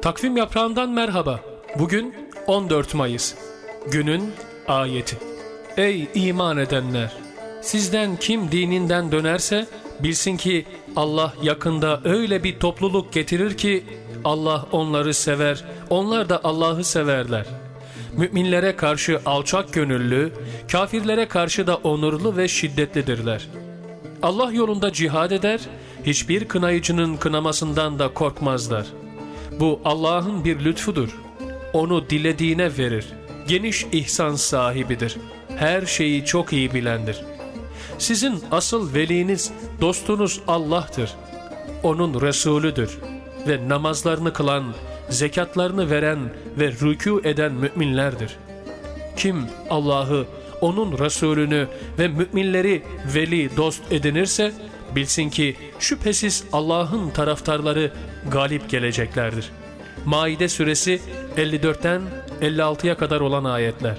Takvim yaprağından merhaba. Bugün 14 Mayıs. Günün ayeti. Ey iman edenler! Sizden kim dininden dönerse bilsin ki Allah yakında öyle bir topluluk getirir ki Allah onları sever, onlar da Allah'ı severler. Müminlere karşı alçak gönüllü, kafirlere karşı da onurlu ve şiddetlidirler. Allah yolunda cihad eder, hiçbir kınayıcının kınamasından da korkmazlar. Bu Allah'ın bir lütfudur. Onu dilediğine verir. Geniş ihsan sahibidir. Her şeyi çok iyi bilendir. Sizin asıl veliniz, dostunuz Allah'tır. Onun Resulüdür. Ve namazlarını kılan, zekatlarını veren ve rükû eden müminlerdir. Kim Allah'ı, onun Resulünü ve müminleri veli, dost edinirse bilsin ki şüphesiz Allah'ın taraftarları galip geleceklerdir. Maide suresi 54'ten 56'ya kadar olan ayetler.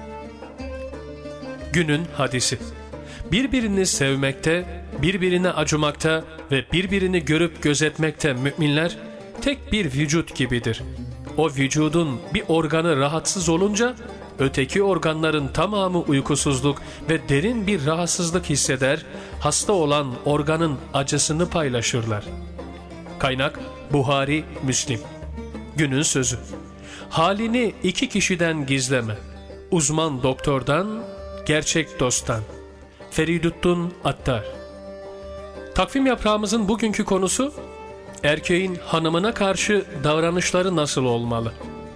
Günün hadisi. Birbirini sevmekte, birbirine acımakta ve birbirini görüp gözetmekte müminler tek bir vücut gibidir. O vücudun bir organı rahatsız olunca öteki organların tamamı uykusuzluk ve derin bir rahatsızlık hisseder, hasta olan organın acısını paylaşırlar. Kaynak Buhari, Müslim. Günün sözü. Halini iki kişiden gizleme. Uzman doktordan, gerçek dosttan. Feridüddin Attar. Takvim yaprağımızın bugünkü konusu, erkeğin hanımına karşı davranışları nasıl olmalı?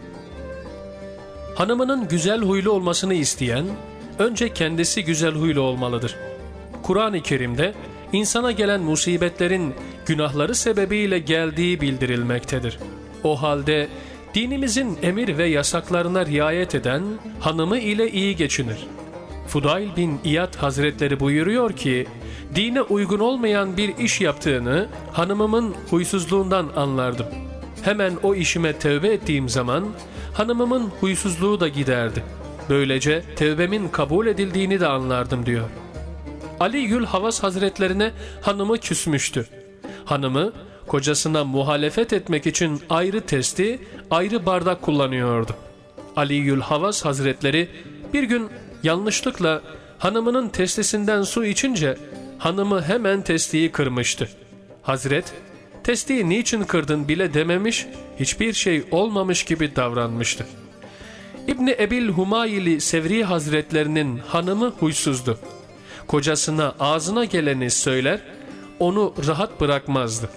Hanımının güzel huylu olmasını isteyen, önce kendisi güzel huylu olmalıdır. Kur'an-ı Kerim'de insana gelen musibetlerin günahları sebebiyle geldiği bildirilmektedir. O halde dinimizin emir ve yasaklarına riayet eden hanımı ile iyi geçinir. Fudayl bin İyad Hazretleri buyuruyor ki, dine uygun olmayan bir iş yaptığını hanımımın huysuzluğundan anlardım. Hemen o işime tövbe ettiğim zaman hanımımın huysuzluğu da giderdi. Böylece tövbemin kabul edildiğini de anlardım diyor. Ali Yülhavas Hazretlerine hanımı küsmüştü. Hanımı kocasına muhalefet etmek için ayrı testi, ayrı bardak kullanıyordu. Ali Yülhavas Hazretleri bir gün yanlışlıkla hanımının testisinden su içince hanımı hemen testiyi kırmıştı. Hazret, testiyi niçin kırdın bile dememiş, hiçbir şey olmamış gibi davranmıştı. İbni Ebil Humayli Sevri Hazretlerinin hanımı huysuzdu. Kocasına ağzına geleni söyler, onu rahat bırakmazdı.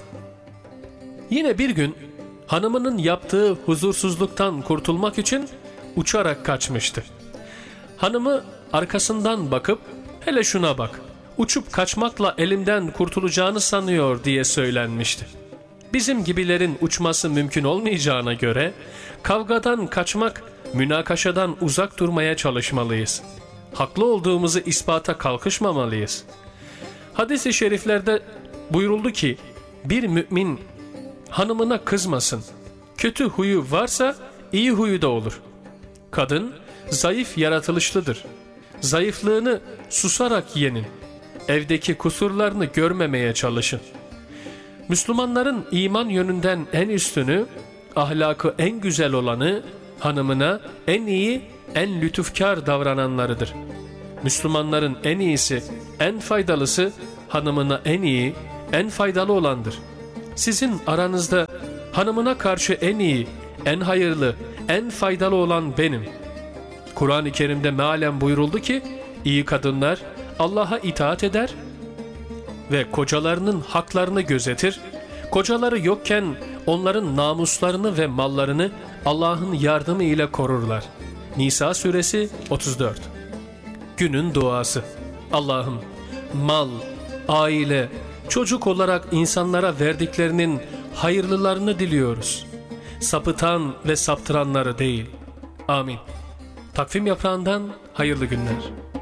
Yine bir gün hanımının yaptığı huzursuzluktan kurtulmak için uçarak kaçmıştı. Hanımı arkasından bakıp, hele şuna bak, uçup kaçmakla elimden kurtulacağını sanıyor diye söylenmişti. Bizim gibilerin uçması mümkün olmayacağına göre kavgadan kaçmak, münakaşadan uzak durmaya çalışmalıyız. Haklı olduğumuzu ispata kalkışmamalıyız. Hadis-i şeriflerde buyuruldu ki, bir mümin hanımına kızmasın. Kötü huyu varsa iyi huyu da olur. Kadın zayıf yaratılışlıdır. Zayıflığını susarak yenin. Evdeki kusurlarını görmemeye çalışın. Müslümanların iman yönünden en üstünü, ahlakı en güzel olanı, hanımına en iyi, en lütufkar davrananlarıdır. Müslümanların en iyisi, en faydalısı, hanımına en iyi, en faydalı olandır. Sizin aranızda hanımına karşı en iyi, en hayırlı, en faydalı olan benim. Kur'an-ı Kerim'de mealen buyuruldu ki, iyi kadınlar Allah'a itaat eder ve kocalarının haklarını gözetir, kocaları yokken onların namuslarını ve mallarını Allah'ın yardımı ile korurlar. Nisa suresi 34. Günün duası. Allah'ım, mal, aile, çocuk olarak insanlara verdiklerinin hayırlılarını diliyoruz. Sapıtan ve saptıranları değil. Amin. Takvim yaprağından hayırlı günler.